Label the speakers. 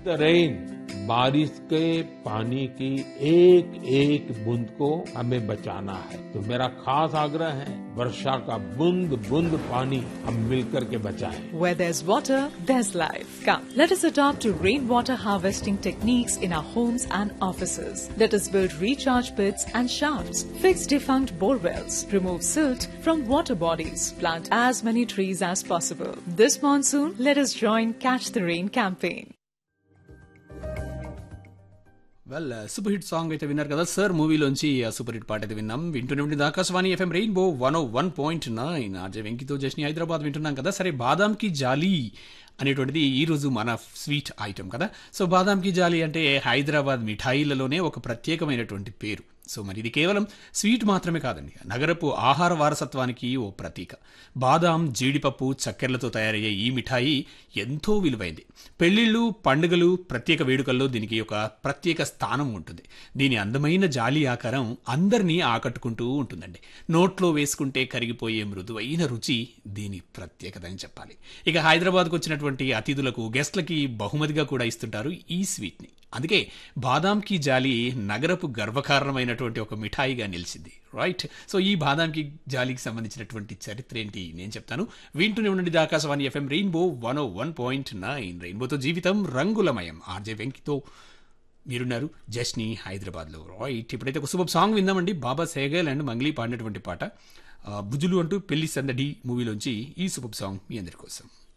Speaker 1: The rain, बारिश के पानी की एक एक बूंद को हमें बचाना है। तो मेरा खास आग्रह है, वर्षा का बूंद बूंद पानी हम मिलकर के बचाएं।
Speaker 2: Where there's water, there's life. Come, let us adopt to rainwater harvesting techniques in our homes and offices. Let us build recharge pits and shafts, fix defunct bore wells, remove silt from water bodies, plant as many trees as possible. This monsoon, let us join Catch the Rain campaign.
Speaker 3: Well super hit song అయితే విన్నారు కదా sir, మూవీలోంచి ఆ super hit పాట అయితే విన్నాం. వింటూనే ఉంటుంది Akashvani FM rainbow 101.9. RJ వెంకితో జస్ని Hyderabad వింటున్నాం కదా. సరే, బాదాం కి జాలీ అనేటువంటిది ఈరోజు మన స్వీట్ ఐటమ్ కదా. సో బాదాం కి జాలీ అంటే హైదరాబాద్ మిఠాయిలలోనే ఒక ప్రత్యేకమైనటువంటి పేరు. సో మరి ఇది కేవలం స్వీట్ మాత్రమే కాదండి, నగరపు ఆహార వారసత్వానికి ఓ ప్రతీక. బాదాం, జీడిపప్పు, చక్కెరలతో తయారయ్యే ఈ మిఠాయి ఎంతో విలువైంది. పెళ్లిళ్ళు, పండుగలు, ప్రత్యేక వేడుకల్లో దీనికి ఒక ప్రత్యేక స్థానం ఉంటుంది. దీని అందమైన జాలి ఆకారం అందరినీ ఆకట్టుకుంటూ ఉంటుందండి. నోట్లో వేసుకుంటే కరిగిపోయే మృదువైన రుచి దీని ప్రత్యేకత అని చెప్పాలి. ఇక హైదరాబాద్కు వచ్చినటువంటి అతిథులకు, గెస్ట్లకి బహుమతిగా కూడా ఇస్తుంటారు ఈ స్వీట్ని. అందుకే బాదాం కి జాలి నగరపు గర్వకారణమైనటువంటి ఒక మిఠాయిగా నిలిచింది. రైట్. సో ఈ బాదాం కి జాలికి సంబంధించినటువంటి చరిత్ర ఏంటి నేను చెప్తాను. వింటూనే ఉండండి ఆకాశవాణి ఎఫ్ఎం రెయిన్బో 101.9. రెయిన్బోతో జీవితం రంగులమయం. ఆర్జే వెంకితో మీరున్నారు జస్ని హైదరాబాద్లో. రైట్. ఇప్పుడైతే ఒక super song విందామండి. Baba Saigal and Mangli పాడినటువంటి పాట బుజులు అంటూ పెళ్లి సందడి మూవీలోంచి ఈ సూపర్ సాంగ్ మీ అందరి కోసం.